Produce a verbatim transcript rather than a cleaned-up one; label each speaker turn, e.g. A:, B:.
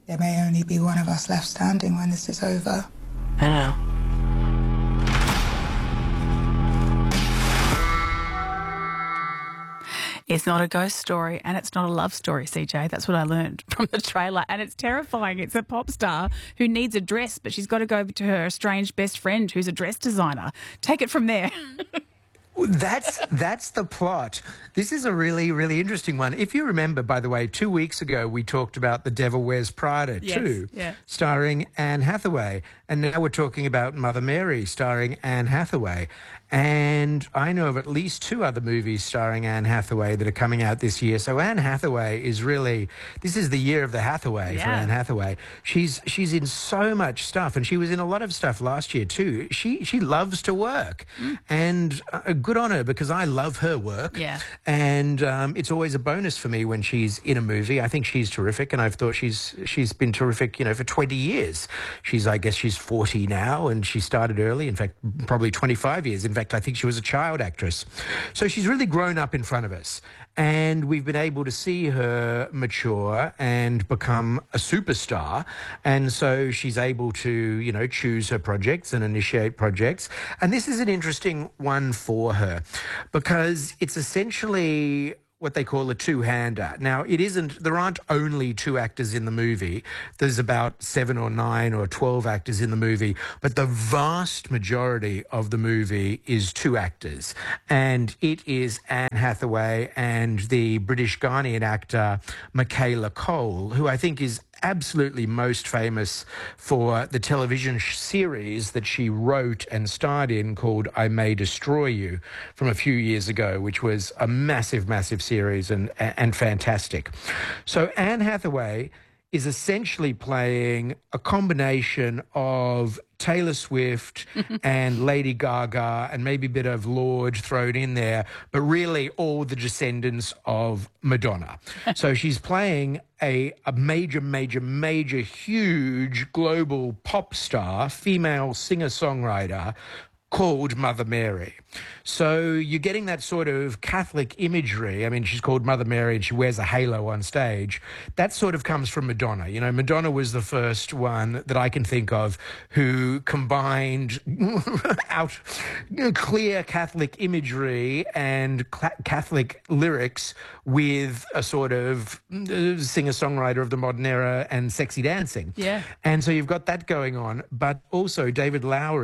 A: There may only be one of us left standing when this is over.
B: I know.
C: It's not a ghost story and it's not a love story, C J. That's what I learned from the trailer. And it's terrifying. It's a pop star who needs a dress, but she's got to go to her estranged best friend who's a dress designer. Take it from there.
D: That's that's the plot. This is a really, really interesting one. If you remember, by the way, two weeks ago we talked about The Devil Wears Prada
C: Yes,
D: too,
C: yeah.
D: starring Anne Hathaway. And now we're talking about Mother Mary starring Anne Hathaway. And I know of at least two other movies starring Anne Hathaway that are coming out this year. So Anne Hathaway is really, this is the year of the Hathaway for
C: Yeah.
D: Anne Hathaway. She's she's in so much stuff, and she was in a lot of stuff last year too. She she loves to work, mm. and uh, good on her, because I love her work.
C: Yeah.
D: And um, it's always a bonus for me when she's in a movie. I think she's terrific, and I've thought she's she's been terrific, you know, for twenty years. She's, I guess she's forty now, and she started early. In fact, probably twenty-five years. In fact, I think she was a child actress. So she's really grown up in front of us. And we've been able to see her mature and become a superstar. And so she's able to, you know, choose her projects and initiate projects. And this is an interesting one for her, because it's essentially what they call a two-hander. Now, it isn't, there aren't only two actors in the movie. There's about seven or nine or twelve actors in the movie, but the vast majority of the movie is two actors. And it is Anne Hathaway and the British Ghanaian actor Michaela Cole, who I think is absolutely most famous for the television series that she wrote and starred in called I May Destroy You from a few years ago, which was a massive, massive series and, and fantastic. So Anne Hathaway is essentially playing a combination of Taylor Swift and Lady Gaga and maybe a bit of Lorde thrown in there, but really all the descendants of Madonna. So she's playing a, a major, major, major, huge global pop star, female singer-songwriter called Mother Mary. So you're getting that sort of Catholic imagery. I mean, she's called Mother Mary and she wears a halo on stage. That sort of comes from Madonna. You know, Madonna was the first one that I can think of who combined out you know, clear Catholic imagery and Catholic lyrics with a sort of singer-songwriter of the modern era and sexy dancing.
C: Yeah.
D: And so you've got that going on, but also David Lowery